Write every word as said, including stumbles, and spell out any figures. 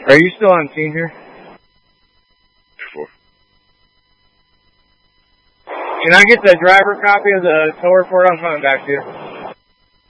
Are you still on scene here? Four. Can I get the driver copy of the tow report? I'm coming back to you.